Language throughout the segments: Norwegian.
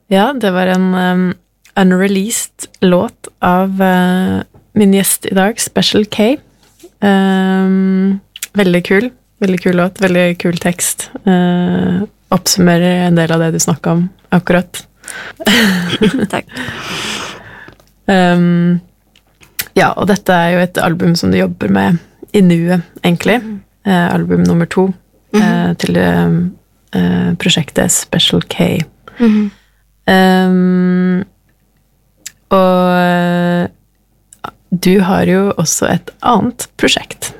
Ja, det var en unreleased låt av min gjest i dag, Special K. Veldig kul låt, veldig kul tekst. Oppsummerer en del av det du snakket om akkurat. Takk. Ja, og dette er jo et album som du jobber med i nuet, egentlig. Album nummer 2 til prosjektet Special K. Og du har jo også et annet prosjekt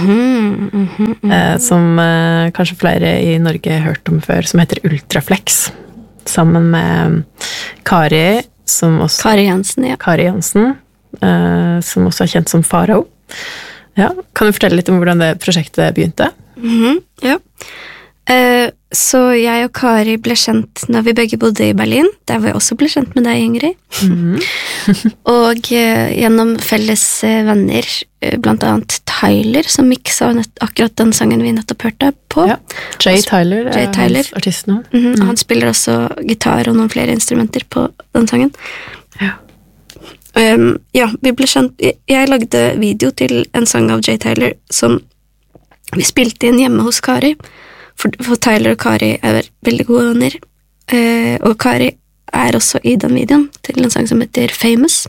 som kanskje flere i Norge har hørt om før, som heter Ultraflex, sammen med Kari Jansen, ja. Kari Jansen, som også er kjent som Farao. Ja, kan du fortelle litt om hvordan det prosjektet begynte? Ja. Så jeg og Kari ble kjent når vi begge bodde i Berlin, der vi også ble kjent med deg, Ingrid. Og gjennom felles venner, blant annet Tyler, som miksa akkurat den sangen vi nettopp hørte på. Ja. Jay Tyler er hans artist nå. Han spiller også gitar og noen flere instrumenter på den sangen. Ja. Ja, vi ble kjent. Jeg lagde video til en sang av Jay Tyler som vi spilte inn hjemme hos Kari. For Tyler og Kari er veldig gode venner. Og Kari er også i den videoen til en sang som heter Famous.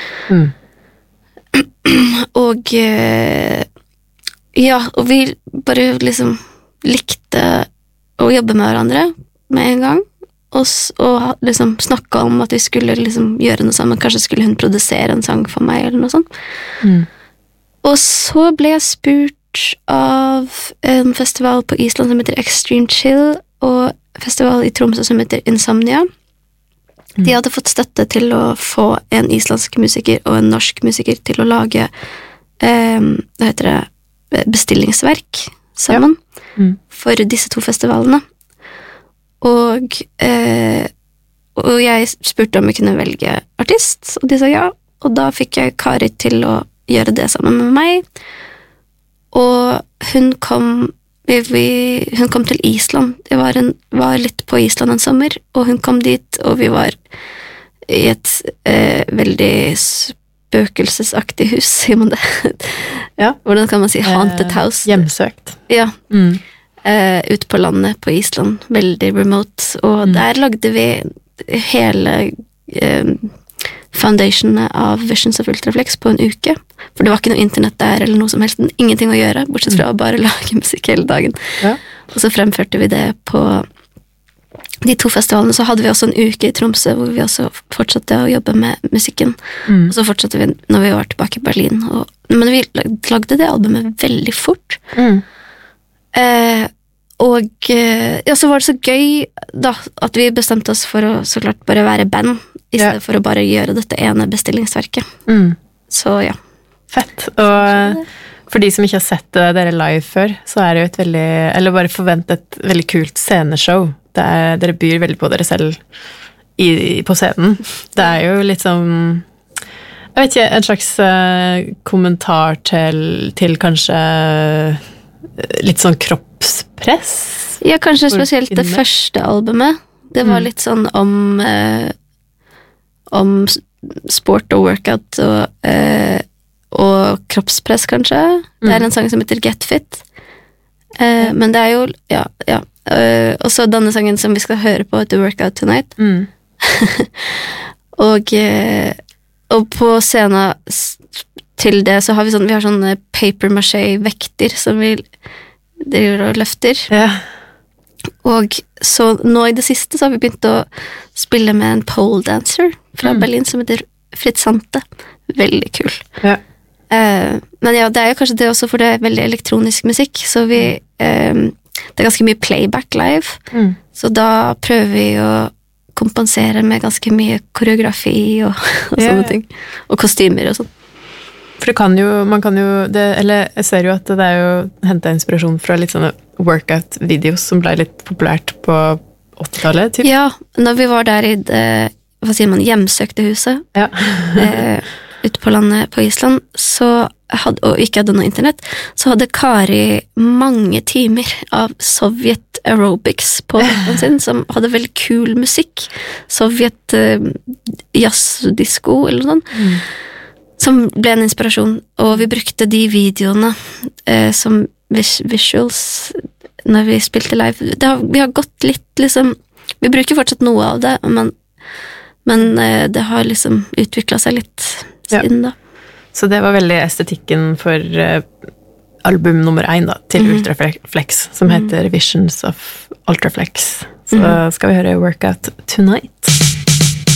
Og ja, og vi bare liksom likte å jobbe med hverandre med en gang. Og liksom snakket om at vi skulle liksom gjøre noe sammen. Kanskje skulle hun produsere en sang for meg, eller noe sånt. Og så ble jeg spurt av en festival på Island som heter Extreme Chill, og festival i Tromsø som heter Insomnia. De hadde fått støtte til å få en islandsk musiker og en norsk musiker til å lage hva heter det, bestillingsverk sammen for disse 2 festivalene. Og jeg spurte om vi kunne velge artist, og de sa ja, og da fikk jeg Kari til å gjøre det sammen med meg. Og hun kom til Island. Jeg var litt på Island en sommer, og hun kom dit, og vi var i et veldig spøkelsesaktig hus, sier man det? Ja. Hvordan kan man si? Haunted house. Hjemsøkt. Ja. Ut på landet på Island, veldig remote, og der lagde vi hele foundationene av Visions of Ultraflex på en uke, for det var ikke noe internett der eller noe som helst, ingenting å gjøre, bortsett fra å bare lage musikk hele dagen. Ja. Og så fremførte vi det på de 2 festivalene. Så hadde vi også en uke i Tromsø hvor vi også fortsatte å jobbe med musikken, og så fortsatte vi når vi var tilbake i Berlin, men vi lagde det albumet veldig fort. Og ja, så var det så gøy da, at vi bestemte oss for å så klart bare være band i stedet for å bare gjøre dette ene bestillingsverket. Så ja. Fett. Og for de som ikke har sett dere live før, så er det jo et veldig, eller bare forvent et veldig kult sceneshow. Dere byr veldig på dere selv på scenen. Det er jo litt sånn, jeg vet ikke, en slags kommentar til kanskje litt sånn kroppspress. Ja, kanskje spesielt det første albumet. Det var litt sånn om sport og workout og kroppspress, kanskje. Det er en sang som heter Get Fit. Men det er jo, ja. Og så denne sangen som vi skal høre på, heter Workout Tonight. Og på scenen til det så har vi har sånne paper-maché-vekter som vi driver og løfter. Ja. Og så nå i det siste så har vi begynt å spille med en pole dancer fra Berlin som heter Fritz Sante. Veldig kul. Ja. Men ja, det er jo kanskje det også, for det er veldig elektronisk musikk, så vi det er ganske mye playback live, så da prøver vi å kompensere med ganske mye koreografi og sånne ting, og kostymer og sånn. For man kan jo, eller jeg ser jo at det er jo hentet inspirasjon fra litt sånne workout-videos som ble litt populært på 80-tallet, typ. Ja, når vi var der i det, hva sier man, hjemsøkte huset, ute på landet på Island, og ikke hadde noe internett, så hadde Kari mange timer av Sovjet aerobics på den sin, som hadde veldig kul musikk, Sovjet jazz-disco eller sånn, som ble en inspirasjon, og vi brukte de videoene som visuals når vi spilte live. Vi har gått litt, liksom, vi bruker fortsatt noe av det, men det har liksom utviklet seg litt siden da. Så det var veldig estetikken for album nummer 1 da, til Ultraflex, som heter Visions of Ultraflex. Så skal vi høre Workout Tonight.